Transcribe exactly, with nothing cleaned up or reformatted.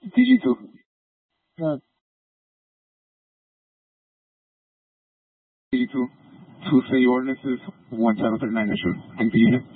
Dígito. Uh, Dígito. To say ordinances one seven thirty nine issue. And the unit.